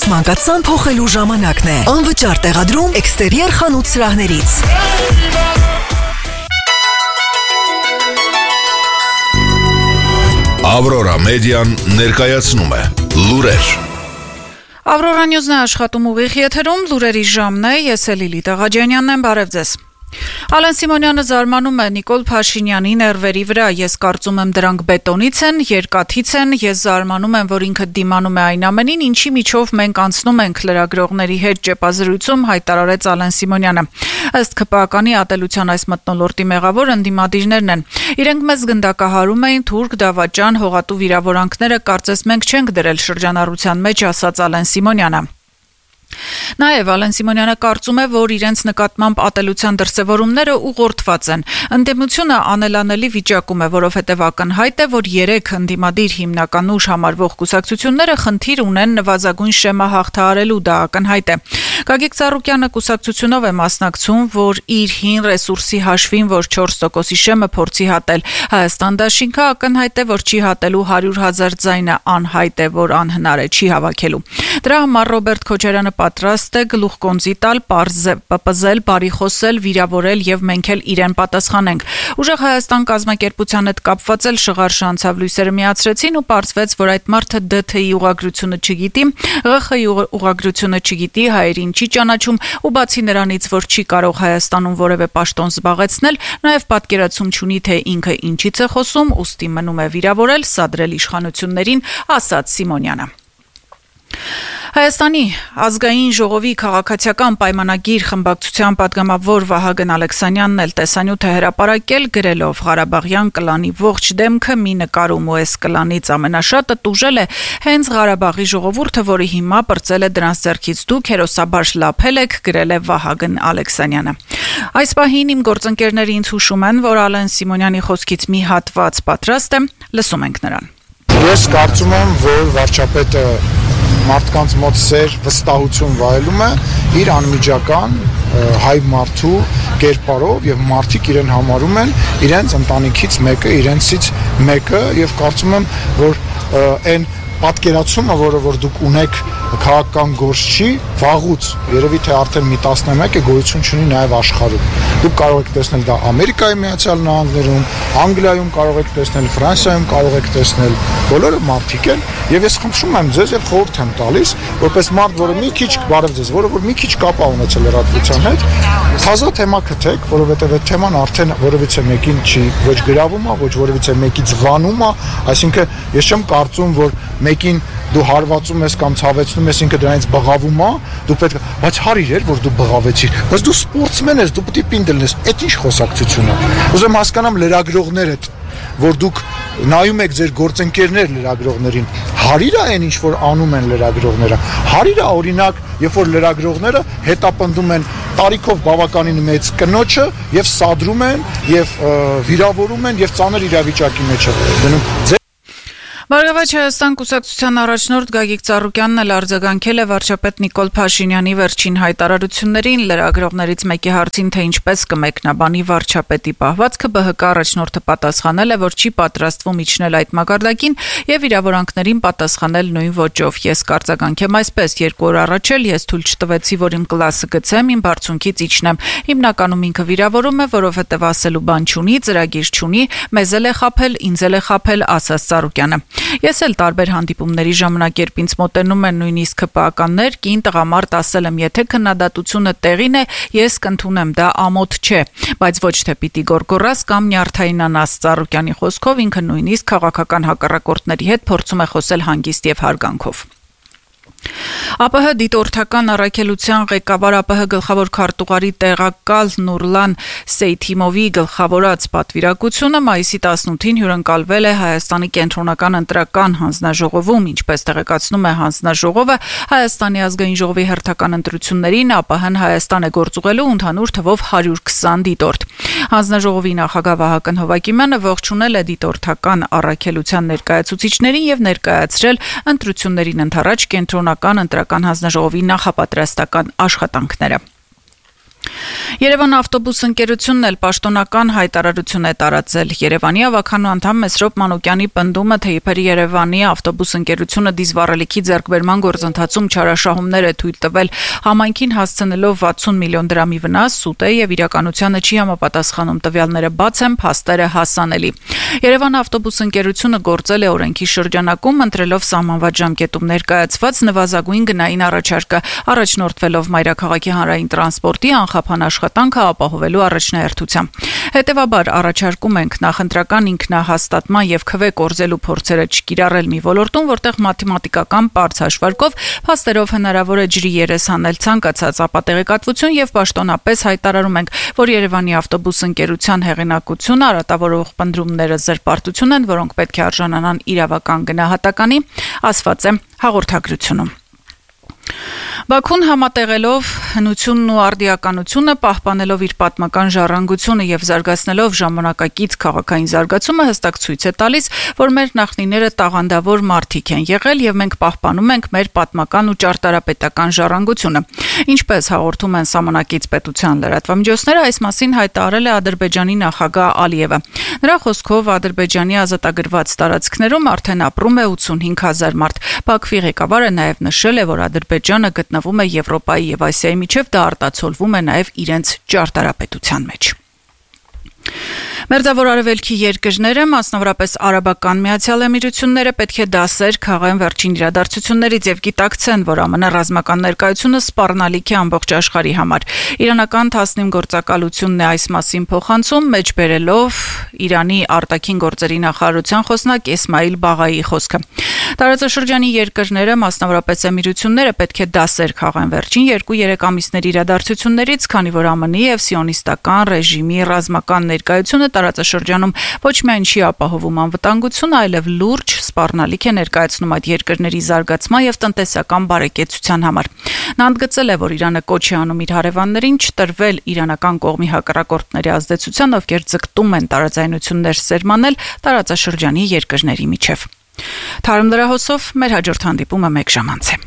մանկացան փոխելու ժամանակն է։ Անվճար տեղադրում էքստերիեր խանութ սրահներից։ Ավրորա մեդիան ներկայացնում է լուրեր։ Ավրորա նյուզն է աշխատում ուղիղ եթերում, լուրերի ժամն է, ես է Լիլիթ Աղաջանյանն եմ, բարև ձեզ։ Ալեն Սիմոնյանը զարմանում է Նիկոլ Փաշինյանի ներվերի վրա, ես կարծում եմ դրանք բետոնից են, երկաթից են, ես զարմանում եմ, որ ինքը դիմանում է այն ամենին, ինչի միջով մենք անցնում ենք լրագրողների հետ ճեպազրույցում, հայտարարեց Ալեն Սիմոնյանը։ Ըստ ԿՊԱ-կանի ատելության այս մթնոլորտի մեղավոր ընդդիմադիրներն են։ Իրենք մեզ գնդակահարում էին թուրք, դավաճան, հողատու վիրավորանքները, կարծես մենք չենք դրել շրջանառության մեջ, ասաց Ալեն Սիմոնյանը։ Նաև Ալեն Սիմոնյանը կարծում է, որ իրենց նկատմամբ ատելության դրսևորումները ուղղորդված են։ Ընդդիմությունը անելանելի վիճակում է, որովհետև ակնհայտ է, որ 3 ընդդիմադիր հիմնական ուժ համարվող կուսակցությունները խնդիր ունեն նվազագույն շեմա հաղթահարելու, դա ակնհայտ է։ Գագիկ Ծառուկյանը կուսակցությունով է մասնակցում, որ իր հին ռեսուրսի հաշվին, որ 4%-ի շեմը փորձի հատել։ Հայաստան դաշինքը ակնհայտ է, որ չի հատելու 100,000 ձայնը, անհայտ է, որ անհնար է, չի հավաքելու։ Դրա համար Ռոբերտ Քոչարյանը պատրաստ է գլուխկոնձի տալ, պպզել, բարի խոսել, վիրավորել եւ մենք էլ իրեն պատասխանենք։ Ուժեղ Հայաստան կազմակերպության հետ կապված էլ շղարշ անցավ լույսերը միացրեցին ու պարզվեց, որ այդ մարդը ԴԹ-ի ուղղագրությունը չգիտի, ՂԽ-ի ուղղագրությունը չգիտի, հայերին չի ճանաչում ու բացի նրանից, որ չի կարող Հայաստանում որևէ պաշտոն զբաղեցնել, նաեւ պատկերացում չունի, թե ինքը ինչից է խոսում, ուստի մնում է վիրավորել, սադրել իշխանություններին, ասաց Սիմոնյանը։ Հայաստանի ազգային ժողովի քաղաքացիական պայմանագիր խմբակցության պատգամավոր Վահագն Ալեքսանյանն էլ տեսանյութ է հրապարակել, գրելով Ղարաբաղյան կլանի ողջ դեմքը մի նկարում ու այս կլանից ամենաշատը տուժել է հենց Ղարաբաղի ժողովուրդը, որի հիմա պրծել է դրանց ձեռքից դուք հերոսաբար շլափել եք, գրել է Վահագն Ալեքսանյանը։ Այս պահին իմ գործընկերները ինձ հուշում են, որ Ալեն Սիմոնյանի խոսքից մի հատված պատրաստ է, լսում ենք նրան։ Ես կարծում եմ, որ վարչապետը մարդկանց մոտ սեր վստահություն վայելում է իր անմիջական հայ մարդու կերպարով եւ մարդիկ իրեն համարում են իրենց ընտանիքից մեկը, իրենցից մեկը եւ կարծում եմ, որ այն պատկերացումը, որ դուք ունեք քաղաքական գործչի, վաղուց, երևի թե արդեն մի 11 է գոյություն չունի նաև աշխարհում։ Դուք կարող եք տեսնել դա Ամերիկայի Միացյալ Նահանգներում, Անգլիայում կարող եք տեսնել, Ֆրանսիայում կարող եք տեսնել, բոլորը մարդիկ են, եւ ես խնդրում եմ ձեզ եւ խորհուրդ եմ տալիս, որպես մարդ, որը մի քիչ բարև ձեզ, որը որ մի քիչ կապ է ունեցել լրատվության հետ, թազա թեմա գտեք, որովհետեւ այդ թեման արդեն որևիցե մեկին չի ոչ գրավում է, ոչ որևիցե մեկից վանում է, այսինքն ես չեմ կարծում, որ մեկին դու հարվածում ես կամ ցավեցնում ես, ինքը դրանից բղավում է, դու պետք է, բայց հարիր էր, որ դու բղավեցիր, բայց դու սպորտսմեն ես, դու պետք է պինդել ես, այդ ինչ խոսակցություն է։ Ուզում հասկանամ լրագրողներդ, որ դուք նայում եք ձեր գործընկերներ լրագրողներին, հարիր է այն ինչ որ անում են լրագրողները, հարիր է օրինակ, երբ որ լրագրողները հետապնդում են տարիքով բավականին մեծ կնոջը եւ սադրում են եւ վիրավորում են եւ ծանր իրավիճակի մեջ են դնում։ Բարգավաճ Հայաստան կուսակցության առաջնորդ Գագիկ Ծառուկյանն էլ արձագանքել է վարչապետ Նիկոլ Փաշինյանի վերջին հայտարարություններին, լրագրողներից մեկի հարցին, թե ինչպես կմեկնաբանի վարչապետի պահվածքը, ԲՀԿ առաջնորդը պատասխանել է, որ չի պատրաստվում իջնել այդ մակարդակին եւ իրավորանքներին պատասխանել նույն ոճով։ Ես կարձագանքեմ այսպես, 2 օր առաջ էլ ես թույլ չտվեցի, որ իմ կլասը գցեմ, իմ բարձունքից իջնեմ։ Հիմնականում ինքը վիրավորում է, որովհետեւ ասելու բան չունի, ծրագիր չունի, մեզ էլ է խաբել, ինձ էլ է խաբել, ասաց Ծառուկյանը։ Ես էլ տարբեր հանդիպումների ժամանակ երբ ինձ մոտենում են նույնիսկ ԿՊԱ-ականներ, կին տղամարդ ասել եմ, եթե քննադատությունը տեղին է, ես կընդունեմ, դա ամոթ չէ, բայց ոչ թե պիտի գոռգոռաս կամ նյարդայնանաս։ Ծառուկյանի խոսքով ինքը նույնիսկ քաղաքական հակառակորդների հետ փորձում է խոսել հանգիստ եւ հարգանքով։ ԱՊՀ դիտորդական առաքելության ղեկավար ԱՊՀ գլխավոր քարտուղարի տեղակալ Նուրլան Սեյթիմովի գլխավորած պատվիրակությունը մայիսի 18-ին հյուրընկալվել է Հայաստանի կենտրոնական ընտրական հանձնաժողովում, ինչպես տեղեկացնում է հանձնաժողովը, Հայաստանի ազգային ժողովի հերթական ընտրություններին ԱՊՀ-ն Հայաստան է գործուղելու ընդհանուր թվով 120 դիտորդ։ Հանձնաժողովի նախագահ Վահագն Հովակիմյանը ողջունել է դիտորդական առաքելության ներկայացուցիչներին եւ ներկայացրել ընտրություններին ընդառաջ կենտրոնական ընտրական հանձնաժողովի նախապատրաստական աշխատանքները։ Երևան ավտոբուս ընկերությունն էլ պաշտոնական հայտարարություն է տարածել։ Երևանի ավականու անդամ Մեսրոպ Մանուկյանի պնդումը, թե իբր Երևանի ավտոբուս ընկերությունը դիզվառելիքի ձեռքբերման գործընթացում չարաշահումներ է թույլ տվել, համայնքին հասցնելով 60 միլիոն դրամի վնաս, սուտ է եւ իրականությանը չի համապատասխանում, տվյալները բաց են, փաստերը հասանելի։ Երևան ավտոբուս ընկերությունը գործել է օրենքի շրջանակում, ընտրելով սահմանված ժամկետում ներկայացված նվազագույն գնային առաջարկը, առաջնորդվելով մայրաքաղաքի հանրային տրանսպորտի անխափան աշխատանքը ապահովելու առաջնահերթությամբ։ Հետևաբար առաջարկում ենք նախընտրական ինքնահաստատման եւ քվե կորզելու փորձերը չկիրառել մի ոլորտում, որտեղ մաթեմատիկական պարզ հաշվարկով փաստերով հնարավոր է ջրի երես հանել ցանկացած ապատեղեկատվություն եւ պաշտոնապես հայտարարում ենք, որ Երևանի ավտոբուս ընկերության հեղինակությունը արատավորող պնդումները զրպարտություն են, որոնք պետք է արժանանան իրավական գնահատականի, ասված է հաղորդագրությունում։ Բաքուն համատեղելով հնությունն ու արդիականությունը, պահպանելով իր պատմական ժառանգությունը եւ զարգացնելով ժամանակակից քաղաքային զարգացումը հստակ ցույց է տալիս, որ մեր նախնիները տաղանդավոր մարդիկ են եղել եւ մենք պահպանում ենք մեր պատմական ու ճարտարապետական ժառանգությունը։ Ինչպես հաղորդում են Սահմանակից պետության լրատվամիջոցները, այս մասին հայտարարել է Ադրբեջանի նախագահ Ալիևը։ Նրա խոսքով Ադրբեջանի ազատագրված տարածքներում արդեն ապրում է 85,000 մարդ։ Բաքվի ղեկավարը նաեւ նշել է, որ Ադրբեջանը գտնվում է Եվրոպայի եւ Ասիայի միջև, դա արտացոլվում է նաեւ իրենց ճարտարապետության մեջ։ Մերձավոր արևելքի երկրները, մասնավորապես Արաբական Միացյալ Էմիրությունները, պետք է դասեր քաղեն վերջին իրադարձություններից եւ գիտակցեն, որ ԱՄՆ ռազմական ներկայությունը սպառնալիք է ամբողջ աշխարհի համար։ Իրանական Թասնիմ գործակալությունն է այս մասին փոխանցում, մեջբերելով Իրանի արտաքին գործերի նախարարության խոսնակ Էսմայիլ Բաղայի խոսքը։ Տարածաշրջանի երկրները, մասնավորապես Էմիրությունները, պետք է դասեր քաղեն վերջին 2-3 ամիսների իրադարձություններից, քանի որ ԱՄՆ-ի եւ սիոնիստական ռեժիմի ռազմական ներկայությունը տարածաշրջանում ոչ միայն չի ապահովում անվտանգությունը, այլև լուրջ սպառնալիք է ներկայացնում այդ երկրների զարգացման եւ տնտեսական բարեկեցության համար։ Նա ընդգծել է, որ Իրանը կոչ է անում իր հարևաններին չտրվել իրանական կողմի հակառակորդների ազդեցության, ովքեր ձգտում են տարաձայնություններ սերմանել տարածաշրջանի երկրների միջև։ Թարմ լրահոսով մեր հաջորդ հանդիպումը 1 ժամ անց է։